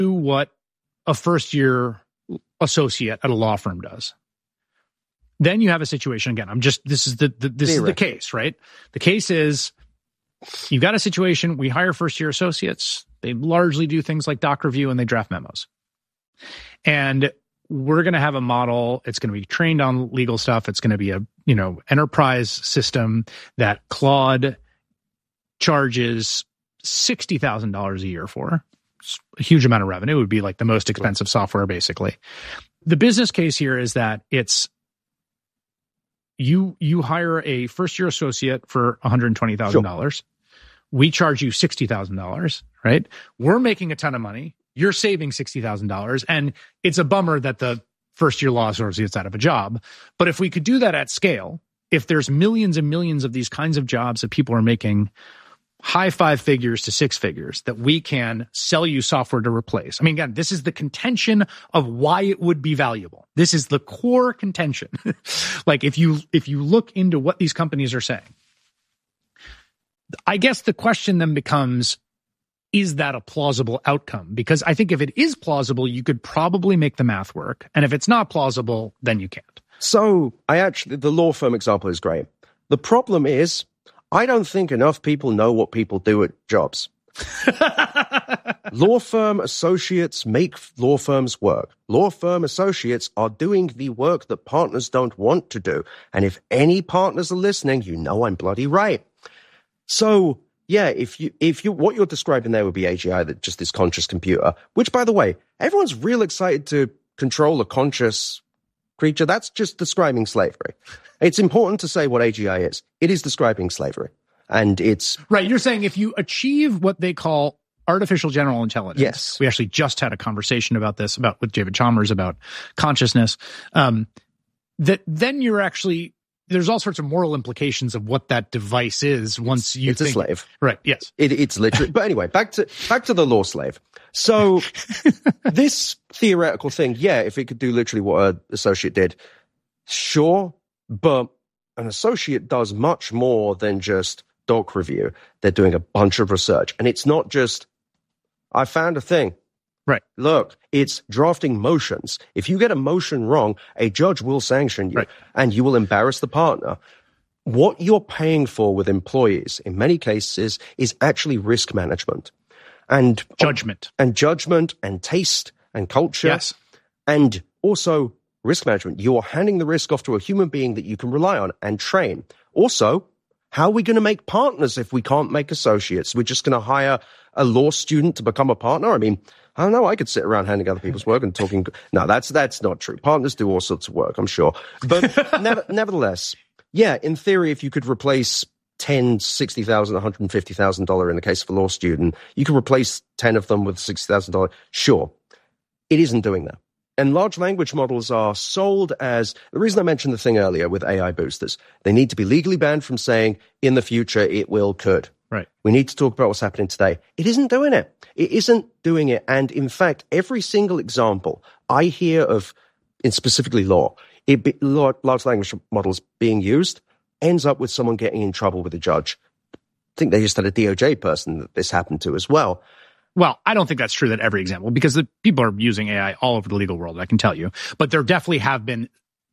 do what a first-year associate at a law firm does, then you have a situation again. This is the case, right? The case is you've got a situation. We hire first-year associates. They largely do things like doc review and they draft memos. And we're going to have a model. It's going to be trained on legal stuff. It's going to be a enterprise system that Claude charges $60,000 a year for. It's a huge amount of revenue. It would be like the most expensive software, basically. The business case here is that it's you hire a first-year associate for $120,000. Sure. We charge you $60,000, right? We're making a ton of money. You're saving $60,000. And it's a bummer that the first-year law associate's out of a job. But if we could do that at scale, if there's millions and millions of these kinds of jobs that people are making high 5 figures to 6 figures that we can sell you software to replace. I mean, again, this is the contention of why it would be valuable. This is the core contention. Like if you look into what these companies are saying, I guess the question then becomes, is that a plausible outcome? Because I think if it is plausible, you could probably make the math work. And if it's not plausible, then you can't. So the law firm example is great. The problem is, I don't think enough people know what people do at jobs. Law firm associates make law firms work. Law firm associates are doing the work that partners don't want to do. And if any partners are listening, you know I'm bloody right. So, yeah, if you what you're describing there would be AGI, that just this conscious computer, which, by the way, everyone's real excited to control a conscious creature. That's just describing slavery. It's important to say what AGI is. It is describing slavery. And it's... Right. You're saying if you achieve what they call artificial general intelligence. Yes. We actually just had a conversation about this, with David Chalmers about consciousness. That then you're actually... There's all sorts of moral implications of what that device is once you think... It's a slave. Right. Yes. It's literally... But anyway, back to the law slave. So this theoretical thing, yeah, if it could do literally what an associate did, sure, but an associate does much more than just doc review. They're doing a bunch of research. And it's not just, I found a thing. Right. Look, it's drafting motions. If you get a motion wrong, a judge will sanction you, right, and you will embarrass the partner. What you're paying for with employees, in many cases, is actually risk management. And judgment. And taste and culture. Yes. And also risk management. You're handing the risk off to a human being that you can rely on and train. Also, how are we going to make partners if we can't make associates? We're just going to hire a law student to become a partner? I mean, I don't know. I could sit around handing other people's work and talking. No, that's not true. Partners do all sorts of work, I'm sure. But nevertheless, yeah, in theory, if you could replace $10,000, $60,000, $150,000 in the case of a law student, you could replace 10 of them with $60,000. Sure. It isn't doing that. And large language models are sold as, the reason I mentioned the thing earlier with AI boosters, they need to be legally banned from saying in the future it could. Right. We need to talk about what's happening today. It isn't doing it. It isn't doing it. And in fact, every single example I hear of, in specifically law, large language models being used ends up with someone getting in trouble with a judge. I think they just had a DOJ person that this happened to as well. Well, I don't think that's true that every example, because the people are using AI all over the legal world, I can tell you. But there definitely have been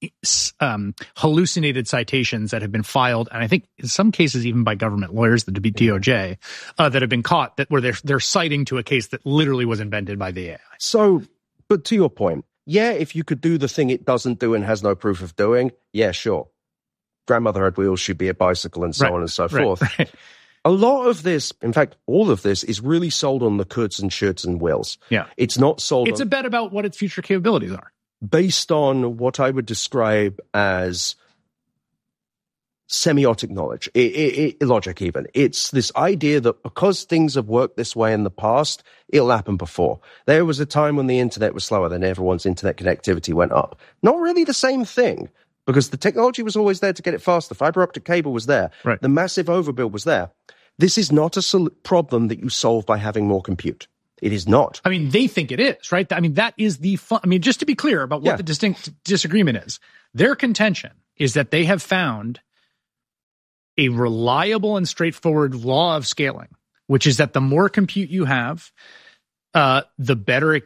hallucinated citations that have been filed, and I think in some cases even by government lawyers, the DOJ, that have been caught where they're citing to a case that literally was invented by the AI. So, but to your point, yeah, if you could do the thing it doesn't do and has no proof of doing, yeah, sure. Grandmother had wheels, she'd be a bicycle, and so on and so forth. Right. A lot of this, in fact, all of this is really sold on the coulds and shoulds and wills. Yeah. It's not sold It's a bet about what its future capabilities are. Based on what I would describe as semiotic knowledge, logic even. It's this idea that because things have worked this way in the past, it'll happen before. There was a time when the internet was slower, then everyone's internet connectivity went up. Not really the same thing, because the technology was always there to get it faster. Fiber optic cable was there. Right. The massive overbuild was there. This is not a problem that you solve by having more compute. It is not. I mean, they think it is, right? I mean, that is the fun. I mean, just to be clear about what the distinct disagreement is, their contention is that they have found a reliable and straightforward law of scaling, which is that the more compute you have, the better it